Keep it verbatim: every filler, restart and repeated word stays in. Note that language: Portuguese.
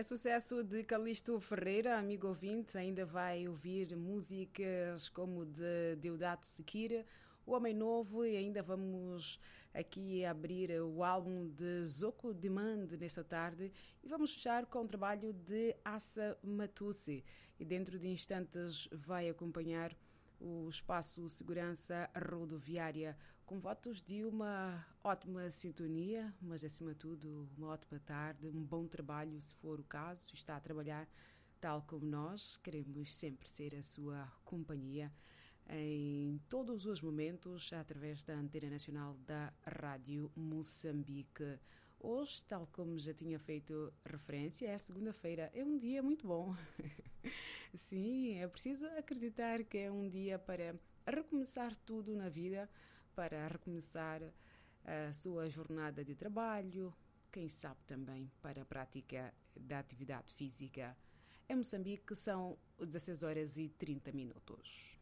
É sucesso de Calixto Ferreira, amigo ouvinte. Ainda vai ouvir músicas como de Deodato Sequeira, O Homem Novo, e ainda vamos aqui abrir o álbum de Zoko Demand nesta tarde e vamos fechar com o trabalho de Assa Matusse. E dentro de instantes vai acompanhar o espaço Segurança Rodoviária com votos de uma ótima sintonia, mas acima de tudo uma ótima tarde, um bom trabalho se for o caso, se está a trabalhar tal como nós, queremos sempre ser a sua companhia em todos os momentos através da Antena Nacional da Rádio Moçambique. Hoje, tal como já tinha feito referência, é segunda-feira, é um dia muito bom. Sim, é preciso acreditar que é um dia para recomeçar tudo na vida, para recomeçar a sua jornada de trabalho, quem sabe também para a prática da atividade física. Em Moçambique são dezasseis horas e trinta minutos.